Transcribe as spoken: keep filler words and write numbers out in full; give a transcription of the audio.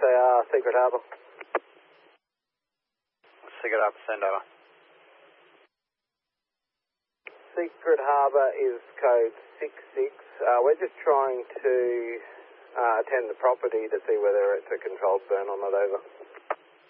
they are, Secret Harbour. Secret Harbour, send over. Secret Harbour is code six six. Uh, we're just trying to uh, attend the property to see whether it's a controlled burn or not, over.